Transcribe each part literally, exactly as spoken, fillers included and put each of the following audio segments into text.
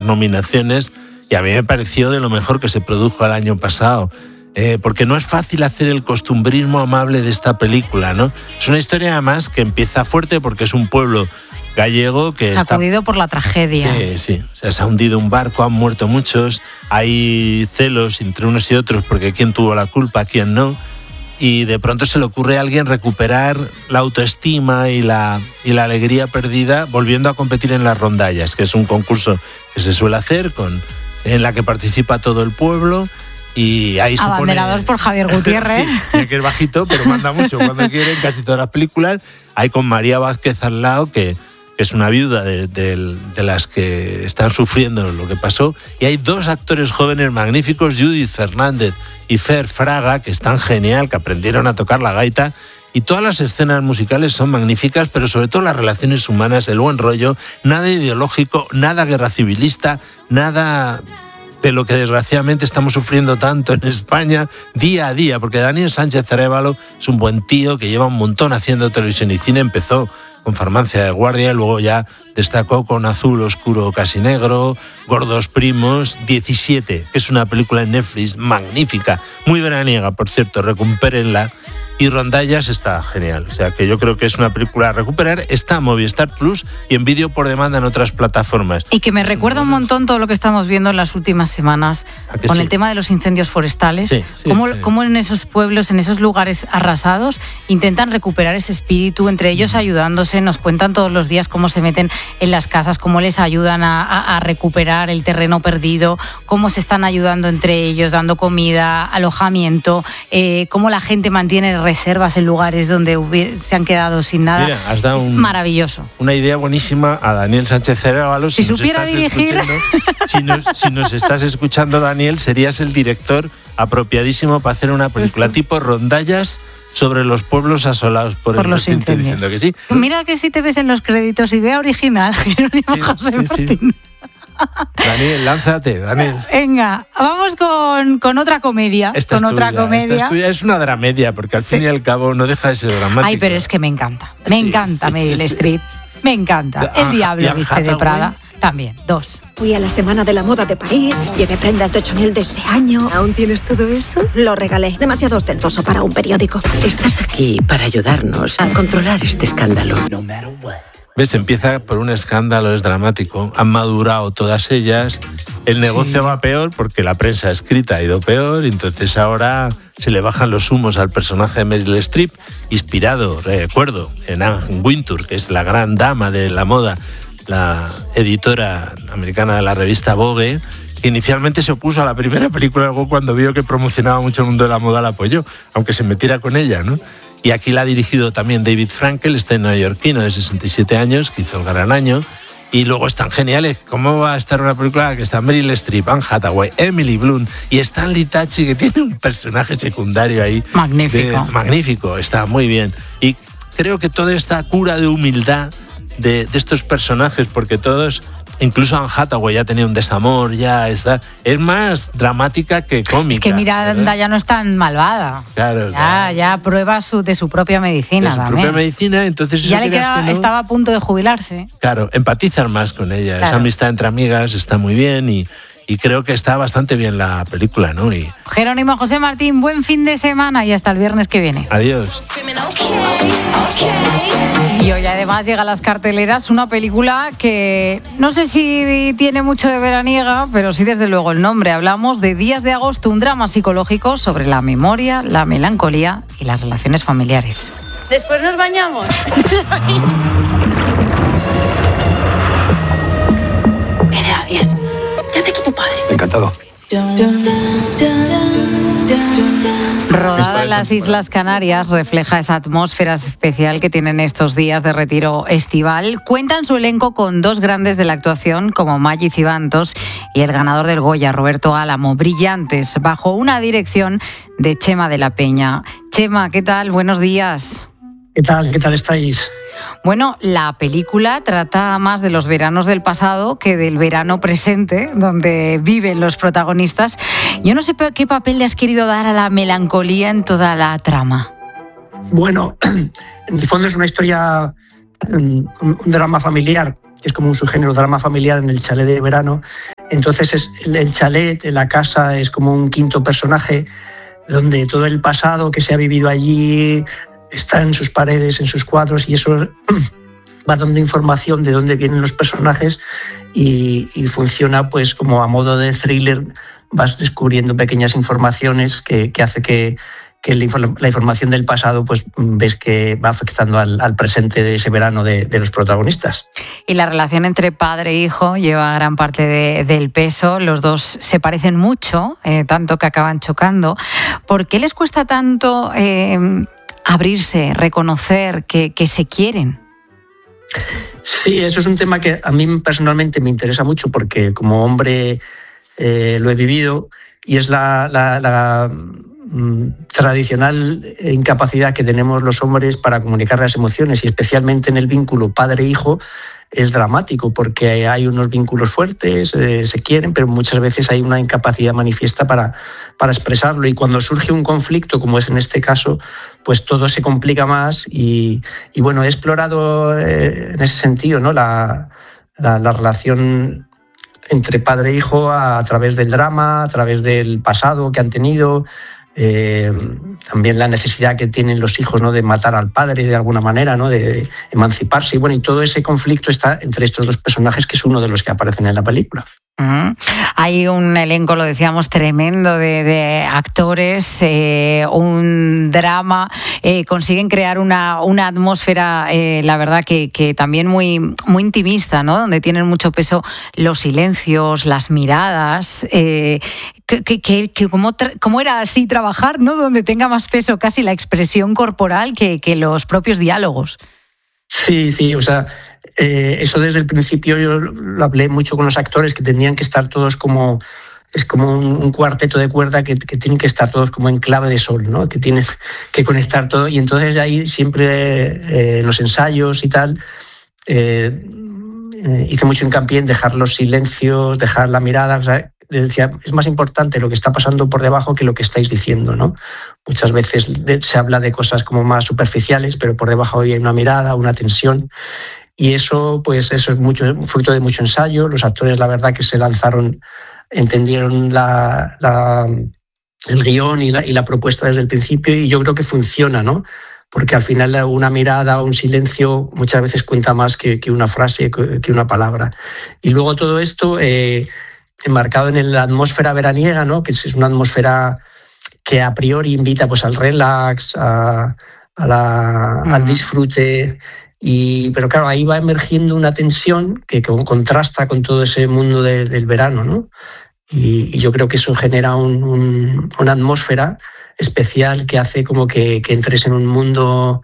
nominaciones y a mí me pareció de lo mejor que se produjo el año pasado. Eh, porque no es fácil hacer el costumbrismo amable de esta película, ¿no? Es una historia además que empieza fuerte porque es un pueblo gallego que sacudido está... por la tragedia. Sí, sí. O sea, se ha hundido un barco, han muerto muchos, hay celos entre unos y otros porque quién tuvo la culpa, quién no. Y de pronto se le ocurre a alguien recuperar la autoestima y la, y la alegría perdida volviendo a competir en las rondallas, que es un concurso que se suele hacer, con, en la que participa todo el pueblo. Y ahí abanderados se pone... por Javier Gutiérrez. Sí, que es bajito, pero manda mucho cuando quiere en casi todas las películas. Hay con María Vázquez al lado, que, que es una viuda de, de, de las que están sufriendo lo que pasó. Y hay dos actores jóvenes magníficos, Judith Fernández y Fer Fraga, que están genial, que aprendieron a tocar la gaita. Y todas las escenas musicales son magníficas, pero sobre todo las relaciones humanas, el buen rollo, nada ideológico, nada guerra civilista, nada... de lo que desgraciadamente estamos sufriendo tanto en España día a día, porque Daniel Sánchez Arévalo es un buen tío que lleva un montón haciendo televisión y cine. Empezó con Farmacia de Guardia, luego ya destacó con Azul Oscuro Casi Negro, Gordos Primos, diecisiete, que es una película en Netflix magnífica, muy veraniega, por cierto, recupérenla. Y Rondallas está genial, o sea que yo creo que es una película a recuperar. Está en Movistar Plus y en vídeo por demanda en otras plataformas. Y que me es recuerda un montón todo lo que estamos viendo en las últimas semanas con sí? el tema de los incendios forestales. Sí, sí, cómo, sí. cómo en esos pueblos, en esos lugares arrasados, intentan recuperar ese espíritu, entre ellos ayudándose. Nos cuentan todos los días cómo se meten en las casas, cómo les ayudan a, a, a recuperar el terreno perdido, cómo se están ayudando entre ellos, dando comida, alojamiento, eh, cómo la gente mantiene reservas en lugares donde hubiera, se han quedado sin nada. Mira, has dado es un, maravilloso. Una idea buenísima a Daniel Sánchez Arévalo. Si, si supiera dirigir... Si nos, si nos estás escuchando, Daniel, serías el director apropiadísimo para hacer una película Esto. tipo Rondallas sobre los pueblos asolados por, por el los incendios. Diciendo que sí. Mira que si te ves en los créditos, idea original, Jerónimo sí, José sí, Martín. Sí. Daniel, lánzate, Daniel. Venga, vamos con, con otra comedia. Esta con es otra tuya, comedia. Esta es tuya, es una dramedia, porque al sí. fin y al cabo no deja de ser dramática. Ay, pero es que me encanta. Me sí, encanta sí, Meryl sí, Streep. Sí. Me encanta. El diablo viste de Prada. También, dos. Fui a la Semana de la Moda de París, llevé prendas de Chanel de ese año. ¿Aún tienes todo eso? Lo regalé. Demasiado ostentoso para un periódico. Estás aquí para ayudarnos a controlar este escándalo. No matter what. ¿Ves? Empieza por un escándalo, es dramático. Han madurado todas ellas. El negocio sí. va peor porque la prensa escrita ha ido peor. Entonces ahora se le bajan los humos al personaje de Meryl Streep, inspirado, recuerdo, en Anne Wintour, que es la gran dama de la moda, la editora americana de la revista Vogue, que inicialmente se opuso a la primera película, luego cuando vio que promocionaba mucho el mundo de la moda la apoyó, aunque se metiera con ella, ¿no? Y aquí la ha dirigido también David Frankel, este neoyorquino de sesenta y siete años, que hizo El Gran Año. Y luego están geniales. ¿Cómo va a estar una película que está Meryl Streep, Anne Hathaway, Emily Blunt y Stanley Tucci, que tiene un personaje secundario ahí? Magnífico. De, magnífico, está muy bien. Y creo que toda esta cura de humildad de, de estos personajes, porque todos... Incluso Anne Hathaway ya tenía un desamor, ya está. Es más dramática que cómica. Es que Miranda ¿verdad? ya no es tan malvada. Claro. Ya, claro. ya prueba su, de su propia medicina. De su también. propia medicina, entonces... Ya le quedaba, no, estaba a punto de jubilarse. Claro, empatizar más con ella. Claro. Esa amistad entre amigas está muy bien y, y creo que está bastante bien la película, ¿no? Y... Jerónimo José Martín, buen fin de semana y hasta el viernes que viene. Adiós. Y hoy además llega a las carteleras una película que no sé si tiene mucho de veraniega, pero sí desde luego el nombre. Hablamos de Días de Agosto, un drama psicológico sobre la memoria, la melancolía y las relaciones familiares. Después nos bañamos. Viene a la fiesta. ¿Qué hace aquí tu padre? Encantado. Rodada en las Islas Canarias, refleja esa atmósfera especial que tienen estos días de retiro estival. Cuentan su elenco con dos grandes de la actuación como Maggi Cibantos y el ganador del Goya, Roberto Álamo, brillantes, bajo una dirección de Chema de la Peña. Chema, ¿qué tal? Buenos días. ¿Qué tal? ¿Qué tal estáis? Bueno, la película trata más de los veranos del pasado que del verano presente, donde viven los protagonistas. Yo no sé qué papel le has querido dar a la melancolía en toda la trama. Bueno, en el fondo es una historia, un drama familiar, que es como un subgénero drama familiar en el chalet de verano, Entonces es, el chalet, la casa, es como un quinto personaje donde todo el pasado que se ha vivido allí está en sus paredes, en sus cuadros, y eso va dando información de dónde vienen los personajes y, y funciona pues como a modo de thriller. Vas descubriendo pequeñas informaciones que, que hace que, que la, la información del pasado pues ves que va afectando al, al presente de ese verano de, de los protagonistas. Y la relación entre padre e hijo lleva gran parte de, del peso. Los dos se parecen mucho, eh, tanto que acaban chocando. ¿Por qué les cuesta tanto eh, abrirse, reconocer que, que se quieren? Sí, eso es un tema que a mí personalmente me interesa mucho porque como hombre eh, lo he vivido, y es la, la, la mm, tradicional incapacidad que tenemos los hombres para comunicar las emociones, y especialmente en el vínculo padre-hijo es dramático porque hay unos vínculos fuertes, eh, se quieren, pero muchas veces hay una incapacidad manifiesta para, para expresarlo, y cuando surge un conflicto, como es en este caso, pues todo se complica más. Y, y bueno, he explorado eh, en ese sentido, ¿no? la, la, la relación entre padre e hijo a, a través del drama, a través del pasado que han tenido, eh, también la necesidad que tienen los hijos, ¿no? de matar al padre de alguna manera, ¿no? de, de emanciparse, y bueno, y todo ese conflicto está entre estos dos personajes, que es uno de los que aparecen en la película. Uh-huh. Hay un elenco, lo decíamos, tremendo de, de actores, eh, un drama, eh, consiguen crear una, una atmósfera, eh, la verdad que, que también muy, muy intimista, ¿no? Donde tienen mucho peso los silencios, las miradas. Eh, que, que, que, que ¿cómo, tra- ¿Cómo era así trabajar, ¿no? Donde tenga más peso casi la expresión corporal que, que los propios diálogos. Sí, sí, o sea, eh, eso desde el principio yo lo hablé mucho con los actores, que tenían que estar todos como, es como un, un cuarteto de cuerda que, que tienen que estar todos como en clave de sol, ¿no? Que tienen que conectar todo, y entonces ahí siempre eh, en los ensayos y tal eh, eh, hice mucho hincapié en dejar los silencios, dejar la mirada, o sea, le decía, es más importante lo que está pasando por debajo que lo que estáis diciendo, ¿no? Muchas veces se habla de cosas como más superficiales, pero por debajo hay una mirada, una tensión, y eso, pues, eso es mucho fruto de mucho ensayo. Los actores, la verdad, que se lanzaron, entendieron la, la, el guión y la, y la propuesta desde el principio, y yo creo que funciona, ¿no? Porque al final una mirada o un silencio muchas veces cuenta más que, que una frase, que, que una palabra. Y luego todo esto eh, enmarcado en la atmósfera veraniega, ¿no? Que es una atmósfera que a priori invita pues al relax, a, a la, uh-huh. al disfrute, y, pero claro, ahí va emergiendo una tensión que, que contrasta con todo ese mundo de, del verano, ¿no? Y, y yo creo que eso genera un, un, una atmósfera especial que hace como que, que entres en un mundo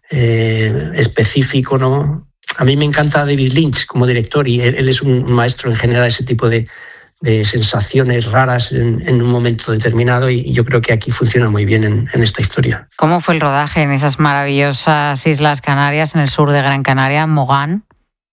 eh, específico, ¿no? A mí me encanta David Lynch como director, y él, él es un maestro en generar ese tipo de de sensaciones raras en, en un momento determinado, y, y yo creo que aquí funciona muy bien en, en esta historia. ¿Cómo fue el rodaje en esas maravillosas Islas Canarias, en el sur de Gran Canaria, en Mogán?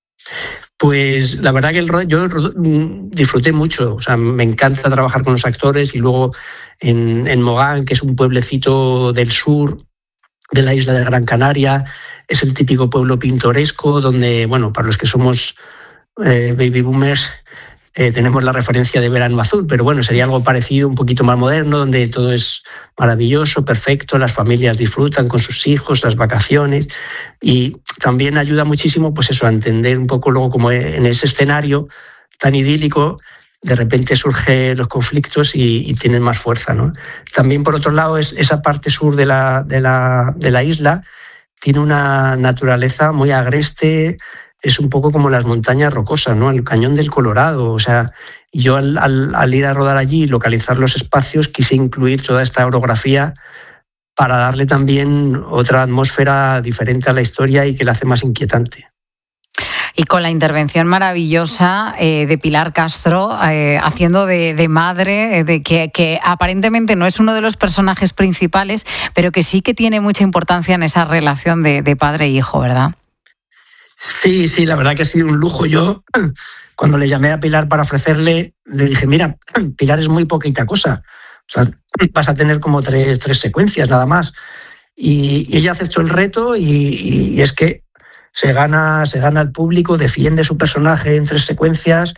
Pues la verdad que el rodaje, yo disfruté mucho, o sea, me encanta trabajar con los actores, y luego en, en Mogán, que es un pueblecito del sur de la isla de Gran Canaria, es el típico pueblo pintoresco donde, bueno, para los que somos eh, baby boomers, Eh, tenemos la referencia de Verano Azul, pero bueno, sería algo parecido, un poquito más moderno, donde todo es maravilloso, perfecto, las familias disfrutan con sus hijos, las vacaciones, y también ayuda muchísimo pues eso, a entender un poco luego como en ese escenario tan idílico de repente surgen los conflictos y, y tienen más fuerza, ¿no? También, por otro lado, es esa parte sur de la, de la, de la isla tiene una naturaleza muy agreste. Es un poco como las montañas rocosas, ¿no? El Cañón del Colorado. O sea, yo al, al, al ir a rodar allí y localizar los espacios, quise incluir toda esta orografía para darle también otra atmósfera diferente a la historia y que la hace más inquietante. Y con la intervención maravillosa eh, de Pilar Castro, eh, haciendo de, de madre, de que, que aparentemente no es uno de los personajes principales, pero que sí que tiene mucha importancia en esa relación de, de padre e hijo, ¿verdad? Sí, sí, la verdad que ha sido un lujo. Yo, cuando le llamé a Pilar para ofrecerle, le dije, mira, Pilar, es muy poquita cosa. O sea, vas a tener como tres, tres secuencias nada más. Y, y ella aceptó el reto y, y es que se gana, se gana al público, defiende su personaje en tres secuencias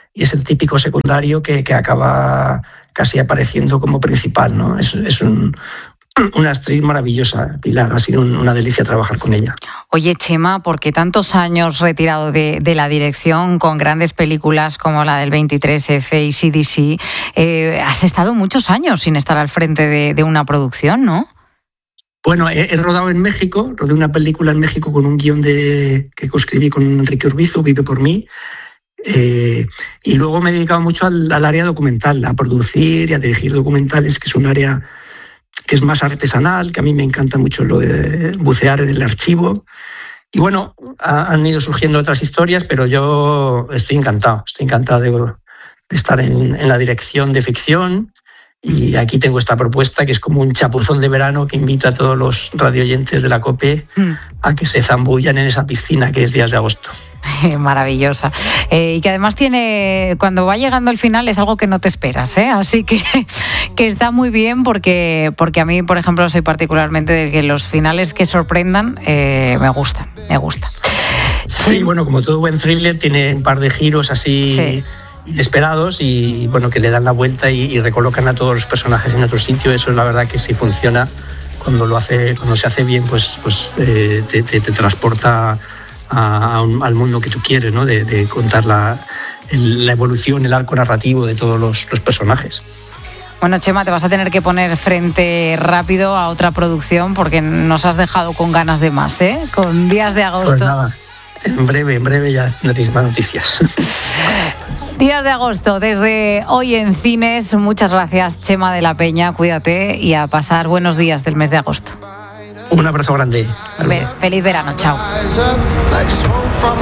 y es el típico secundario que, que acaba casi apareciendo como principal, ¿no? Es, es un, una actriz maravillosa, Pilar, ha sido un, una delicia trabajar con ella. Oye, Chema, ¿por qué tantos años retirado de, de la dirección con grandes películas como la del veintitrés F y C D C? Eh, has estado muchos años sin estar al frente de, de una producción, ¿no? Bueno, he, he rodado en México, rodé una película en México con un guión de, que coescribí con Enrique Urbizu, Vive por mí, eh, y luego me he dedicado mucho al, al área documental, a producir y a dirigir documentales, que es un área que es más artesanal, que a mí me encanta mucho lo de bucear en el archivo. Y bueno, ha, han ido surgiendo otras historias, pero yo estoy encantado, estoy encantado de, de estar en, en la dirección de ficción. Y aquí tengo esta propuesta que es como un chapuzón de verano que invito a todos los radioyentes de la COPE mm. a que se zambullan en esa piscina que es Días de agosto. Maravillosa. Eh, y que además tiene, cuando va llegando el final es algo que no te esperas, ¿eh? Así que, que está muy bien porque, porque a mí, por ejemplo, soy particularmente de que los finales que sorprendan eh, me gustan, me gusta. Sí, sí, bueno, como todo buen thriller tiene un par de giros así... Sí. inesperados y bueno, que le dan la vuelta y, y recolocan a todos los personajes en otro sitio. Eso es la verdad que sí funciona cuando lo hace, cuando se hace bien, pues, pues eh, te, te, te transporta a, a un, al mundo que tú quieres, ¿no? De, de contar la, el, la evolución, el arco narrativo de todos los, los personajes. Bueno, Chema, te vas a tener que poner frente rápido a otra producción porque nos has dejado con ganas de más, ¿eh? Con Días de agosto. Pues nada, en breve, en breve ya tendréis más noticias. Días de agosto, desde hoy en cines. Muchas gracias, Chema de la Peña. Cuídate y a pasar buenos días del mes de agosto. Un abrazo grande. Feliz verano, chao.